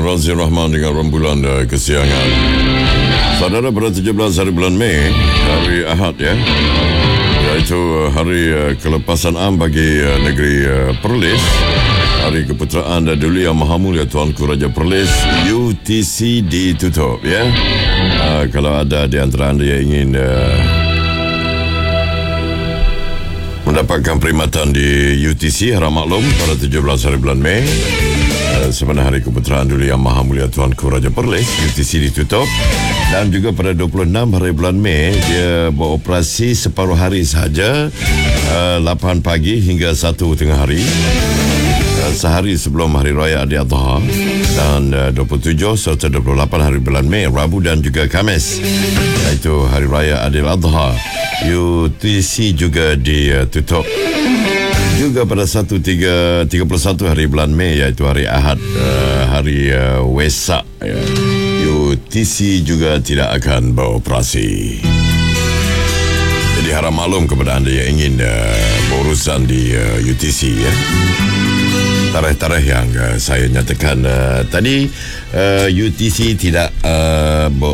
Razia Rahman dengan rembulan kesiangan. Saudara, pada 17 hari bulan Mei, hari Ahad iaitu hari kelepasan am bagi negeri Perlis, Hari Keputeraan Duli Yang Maha Mulia Tuanku Raja Perlis, UTC ditutup kalau ada di antara anda yang ingin mendapatkan perkhidmatan di UTC, harap maklum pada 17 hari bulan Mei sebenarnya Hari Keputeraan Duli Yang Maha Mulia Tuanku Raja Perlis, UTC ditutup. Dan juga pada 26 hari bulan Mei dia beroperasi separuh hari sahaja, 8 pagi hingga 1 tengah hari, sehari sebelum Hari Raya Adil-Adha. Dan 27 serta 28 hari bulan Mei, Rabu dan juga Khamis, iaitu Hari Raya Adil-Adha, UTC juga ditutup. Juga pada 31 hari bulan Mei, iaitu hari Ahad, hari Wesak, UTC juga tidak akan beroperasi. Jadi harap maklum kepada anda yang ingin berurusan di UTC tarikh-tarikh yang saya nyatakan tadi. UTC tidak